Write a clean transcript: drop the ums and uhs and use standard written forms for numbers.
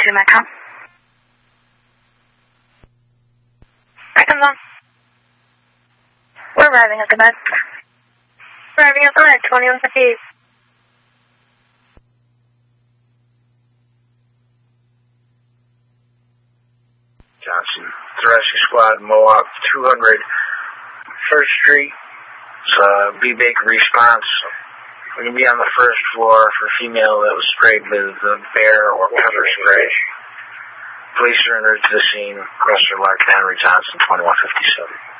2 Metro. Seconds on. We're arriving at the bed. Arriving at the bed, 2150. Johnson, Rescue Squad, Mohawk, 200 1st Street. It's B. Baker response. We're going to be on the 1st floor for a female that was sprayed with bear or pepper spray. Police surrendered to the scene. Requester Lark Henry Johnson, 2157.